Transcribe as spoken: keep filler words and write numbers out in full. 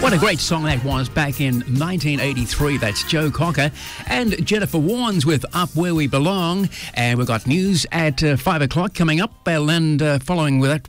What a great song that was back in nineteen eighty-three. That's Joe Cocker and Jennifer Warnes with Up Where We Belong. And we've got news at uh, five o'clock coming up. And uh, following with that,